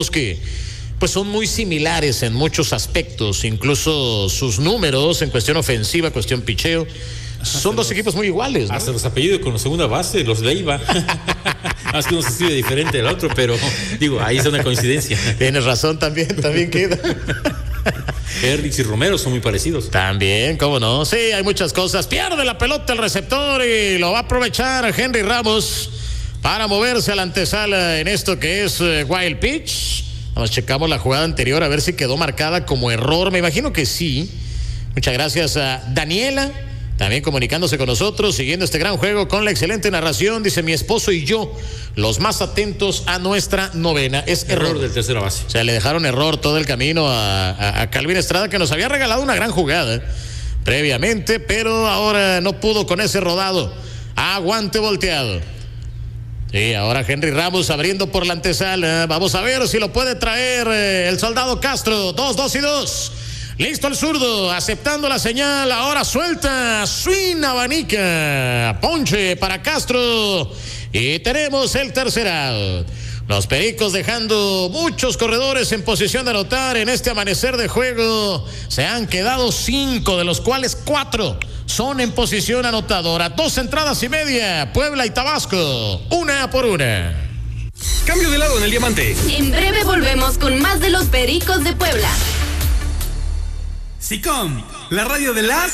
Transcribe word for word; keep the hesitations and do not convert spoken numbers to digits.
que pues son muy similares en muchos aspectos, incluso sus números en cuestión ofensiva, cuestión picheo, son dos los, equipos muy iguales, ¿no? Hasta los apellidos con la segunda base, los Leiva. Más que uno se escribe diferente del otro, pero digo, ahí es una coincidencia. Tienes razón, también, también queda. Hendricks y Romero son muy parecidos. También, cómo no. Sí, hay muchas cosas. Pierde la pelota el receptor y lo va a aprovechar Henry Ramos para moverse a la antesala en esto que es uh, wild pitch. Vamos, checamos la jugada anterior a ver si quedó marcada como error. Me imagino que sí. Muchas gracias a Daniela, también comunicándose con nosotros, siguiendo este gran juego con la excelente narración. Dice: mi esposo y yo, los más atentos a nuestra novena. Es error, error del tercera base. O sea, le dejaron error todo el camino a, a, a Calvin Estrada, que nos había regalado una gran jugada previamente, pero ahora no pudo con ese rodado. Aguante volteado. Sí, ahora Henry Ramos abriendo por la antesala. Vamos a ver si lo puede traer eh, el soldado Castro. Dos, dos y dos. Listo el zurdo, aceptando la señal. Ahora suelta, swing, abanica. Ponche para Castro. Y tenemos el tercer out. Los Pericos dejando muchos corredores en posición de anotar en este amanecer de juego. Se han quedado cinco, de los cuales cuatro son en posición anotadora. Dos entradas y media, Puebla y Tabasco, una por una. Cambio de lado en el diamante. En breve volvemos con más de los Pericos de Puebla. SICOM, la radio de las...